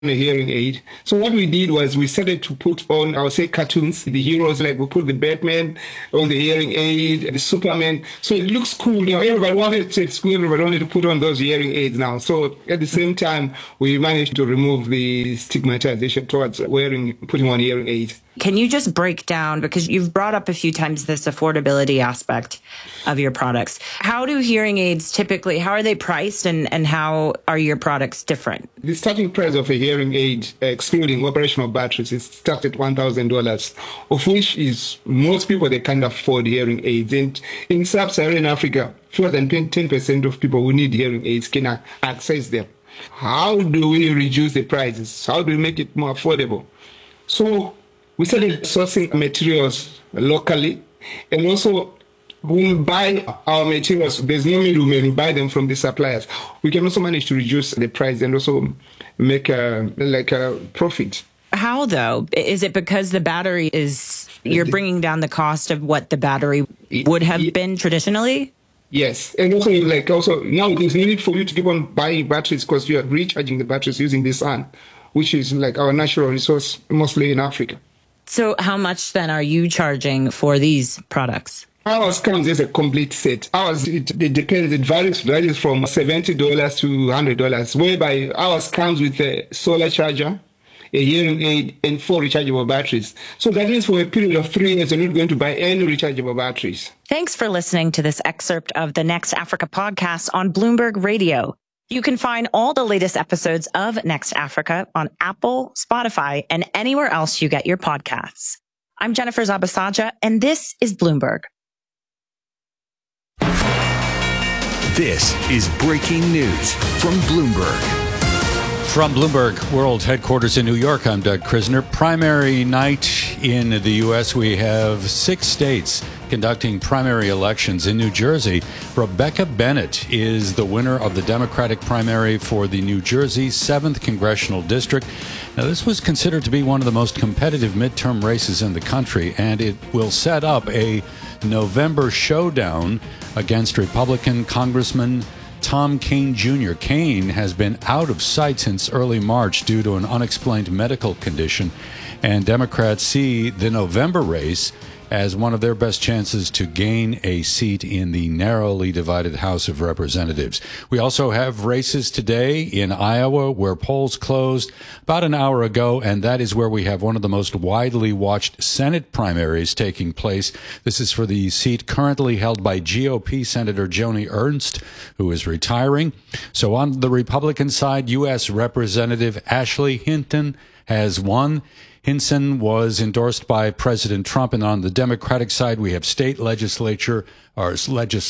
a hearing aid. So what we did was we started to put on, I would say, cartoons, the heroes, like we put the Batman on the hearing aid, the Superman. So it looks cool. Everybody wanted to, at school, everybody wanted to put on those hearing aids now. So at the same time, we managed to remove the stigmatization towards putting on hearing aids. Can you just break down, because you've brought up a few times this affordability aspect of your products. How do hearing aids typically, how are they priced and how are your products different? The starting price of a hearing aid, excluding operational batteries, is starts at $1,000, of which is most people, they can't afford hearing aids. And in sub-Saharan Africa, fewer than 10% of people who need hearing aids can access them. How do we reduce the prices? How do we make it more affordable? So we started sourcing materials locally, and also when we buy our materials, there's no middleman. We buy them from the suppliers. We can also manage to reduce the price and also make a profit. How, though? Is it because the battery you're bringing down the cost of what the battery would have been traditionally? Yes, and also now there's no need for you to keep on buying batteries because you are recharging the batteries using the sun, which is like our natural resource, mostly in Africa. So how much then are you charging for these products? Ours comes as a complete set. Ours, it depends. It varies from $70 to $100, whereby ours comes with a solar charger, a hearing aid, and 4 rechargeable batteries. So that is for a period of 3 years, you're not going to buy any rechargeable batteries. Thanks for listening to this excerpt of the Next Africa podcast on Bloomberg Radio. You can find all the latest episodes of Next Africa on Apple, Spotify, and anywhere else you get your podcasts. I'm Jennifer Zabasaja, and this is Bloomberg. This is breaking news from Bloomberg. From Bloomberg World Headquarters in New York, I'm Doug Krisner. Primary night in the U.S., we have 6 states conducting primary elections. In New Jersey, Rebecca Bennett is the winner of the Democratic primary for the New Jersey 7th Congressional District. Now, this was considered to be one of the most competitive midterm races in the country, and it will set up a November showdown against Republican Congressman Tom Kean Jr. Kean has been out of sight since early March due to an unexplained medical condition, and Democrats see the November race as one of their best chances to gain a seat in the narrowly divided House of Representatives. We also have races today in Iowa where polls closed about an hour ago, and that is where we have one of the most widely watched Senate primaries taking place. This is for the seat currently held by GOP Senator Joni Ernst, who is retiring. So on the Republican side, U.S. Representative Ashley Hinton has won. Hinson was endorsed by President Trump, and on the Democratic side, we have state legislator Josh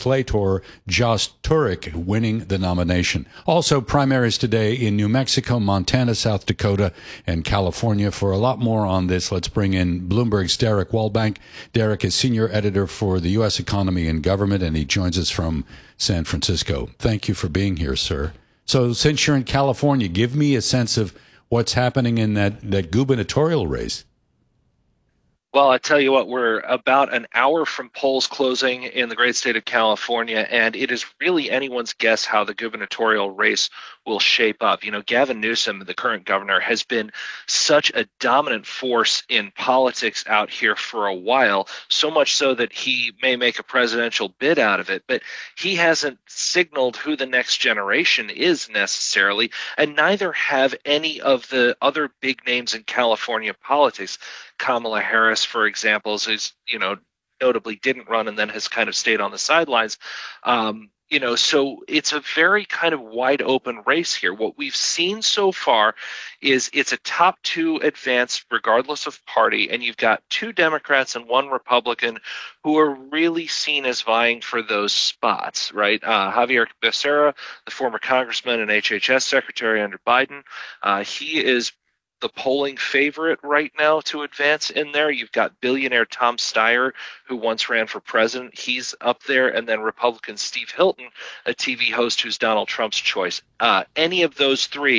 Turek winning the nomination. Also, primaries today in New Mexico, Montana, South Dakota, and California. For a lot more on this, let's bring in Bloomberg's Derek Wallbank. Derek is senior editor for the U.S. Economy and Government, and he joins us from San Francisco. Thank you for being here, sir. So since you're in California, give me a sense of what's happening in that gubernatorial race. Well, I tell you what, we're about an hour from polls closing in the great state of California, and it is really anyone's guess how the gubernatorial race will shape up. You know, Gavin Newsom, the current governor, has been such a dominant force in politics out here for a while, so much so that he may make a presidential bid out of it, but he hasn't signaled who the next generation is necessarily, and neither have any of the other big names in California politics. Kamala Harris, for example, is, notably didn't run and then has kind of stayed on the sidelines. So it's a very kind of wide open race here. What we've seen so far is it's a top 2 advance regardless of party, and you've got 2 Democrats and 1 Republican who are really seen as vying for those spots, right? Javier Becerra, the former congressman and HHS secretary under Biden, he is the polling favorite right now to advance in there. You've got billionaire Tom Steyer, who once ran for president. He's up there. And then Republican Steve Hilton, a TV host who's Donald Trump's choice. Any of those 3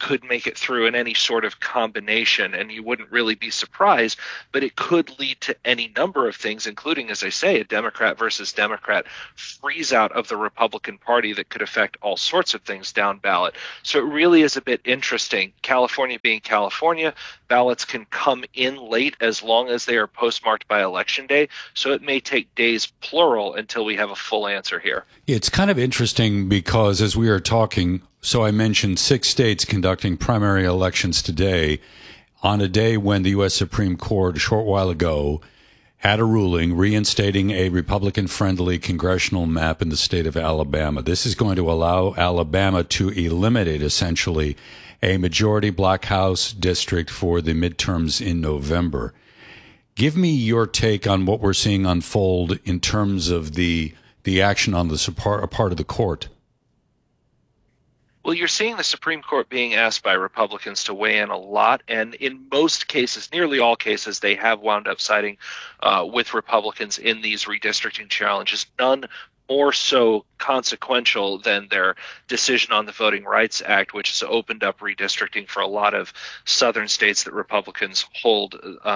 could make it through in any sort of combination, and you wouldn't really be surprised, but it could lead to any number of things, including, as I say, a Democrat versus Democrat freeze out of the Republican Party that could affect all sorts of things down ballot. So it really is a bit interesting. California being California, ballots can come in late as long as they are postmarked by Election Day, so it may take days, plural, until we have a full answer here. It's kind of interesting because as we are talking, so I mentioned 6 states conducting primary elections today on a day when the U.S. Supreme Court a short while ago had a ruling reinstating a Republican-friendly congressional map in the state of Alabama. This is going to allow Alabama to eliminate essentially a majority black House district for the midterms in November. Give me your take on what we're seeing unfold in terms of the action on the part of the court. Well, you're seeing the Supreme Court being asked by Republicans to weigh in a lot, and in most cases, nearly all cases, they have wound up siding with Republicans in these redistricting challenges, none more so consequential than their decision on the Voting Rights Act, which has opened up redistricting for a lot of southern states that Republicans hold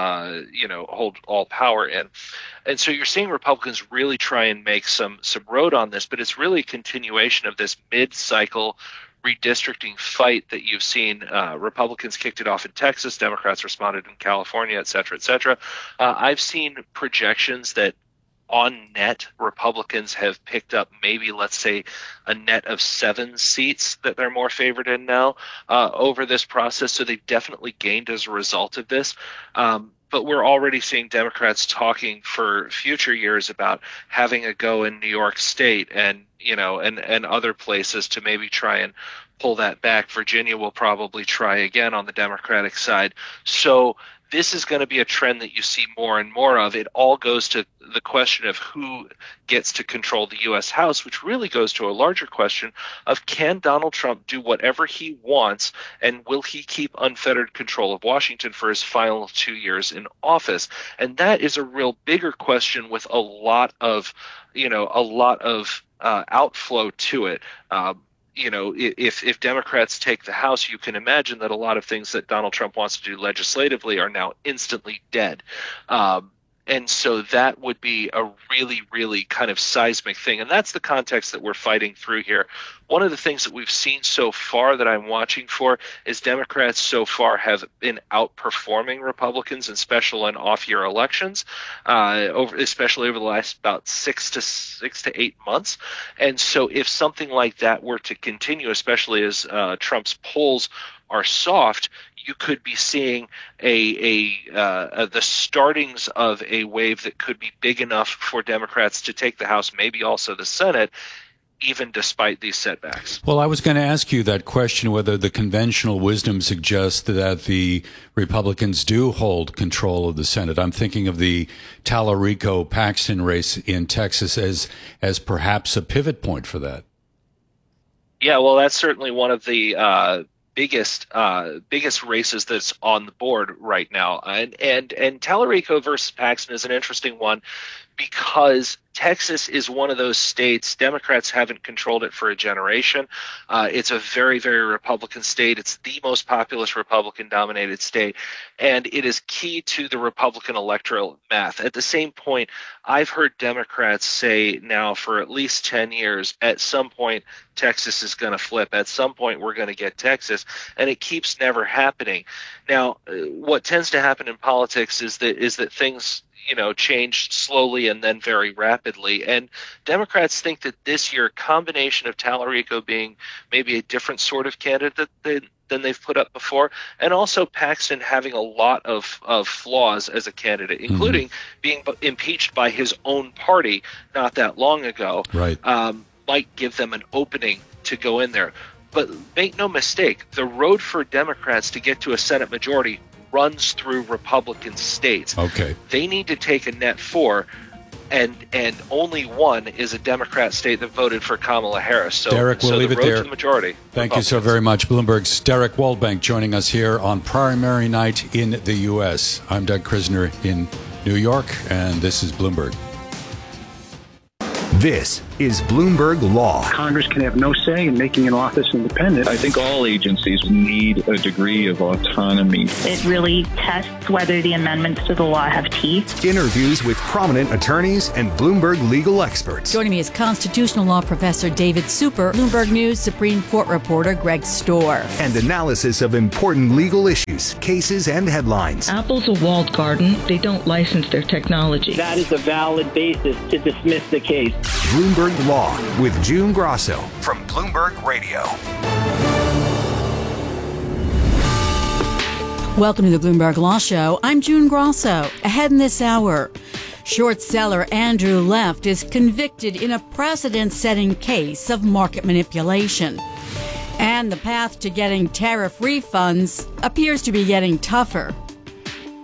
all power in. And so you're seeing Republicans really try and make some road on this, but it's really a continuation of this mid-cycle redistricting fight that you've seen. Republicans kicked it off in Texas, Democrats responded in California, et cetera, et cetera. I've seen projections that on net, Republicans have picked up maybe, let's say, a net of 7 seats that they're more favored in now over this process. So they've definitely gained as a result of this. But we're already seeing Democrats talking for future years about having a go in New York State and other places to maybe try and pull that back. Virginia will probably try again on the Democratic side. So this is going to be a trend that you see more and more of. It all goes to the question of who gets to control the U.S. House, which really goes to a larger question of, can Donald Trump do whatever he wants, and will he keep unfettered control of Washington for his final 2 years in office? And that is a real bigger question with a lot of outflow to it. If Democrats take the House, you can imagine that a lot of things that Donald Trump wants to do legislatively are now instantly dead. And so that would be a really, really kind of seismic thing. And that's the context that we're fighting through here. One of the things that we've seen so far that I'm watching for is Democrats so far have been outperforming Republicans in special and off-year elections, especially over the last about 6 to 8 months. And so if something like that were to continue, especially as Trump's polls are soft, you could be seeing the startings of a wave that could be big enough for Democrats to take the House, maybe also the Senate, even despite these setbacks. Well, I was going to ask you that question, whether the conventional wisdom suggests that the Republicans do hold control of the Senate. I'm thinking of the Tallarico-Paxton race in Texas as perhaps a pivot point for that. Yeah, well, that's certainly one of the biggest races that's on the board right now, and Tallarico versus Paxton is an interesting one because Texas is one of those states. Democrats haven't controlled it for a generation. It's a very, very Republican state. It's the most populous Republican-dominated state, and it is key to the Republican electoral math. At the same point, I've heard Democrats say now for at least 10 years, at some point, Texas is going to flip. At some point, we're going to get Texas, and it keeps never happening. Now, what tends to happen in politics is that things changed slowly and then very rapidly. And Democrats think that this year, combination of Tallarico being maybe a different sort of candidate than they've put up before, and also Paxton having a lot of flaws as a candidate, including being impeached by his own party not that long ago, right, might give them an opening to go in there. But make no mistake, the road for Democrats to get to a Senate majority runs through Republican states. Okay. They need to take a net 4, and only one is a Democrat state that voted for Kamala Harris. So, Derek, we'll leave it there. To the majority. Thank you so very much. Bloomberg's Derek Waldbank joining us here on primary night in the U.S. I'm Doug Krisner in New York, and this is Bloomberg. This is Bloomberg Law. Congress can have no say in making an office independent. I think all agencies need a degree of autonomy. It really tests whether the amendments to the law have teeth. Interviews with prominent attorneys and Bloomberg legal experts. Joining me is constitutional law professor David Super, Bloomberg News Supreme Court reporter Greg Storr. And analysis of important legal issues, cases, and headlines. Apple's a walled garden. They don't license their technology. That is a valid basis to dismiss the case. Bloomberg Law with June Grosso from Bloomberg Radio. Welcome to the Bloomberg Law Show. I'm June Grosso. Ahead in this hour, short seller Andrew Left is convicted in a precedent-setting case of market manipulation. And the path to getting tariff refunds appears to be getting tougher.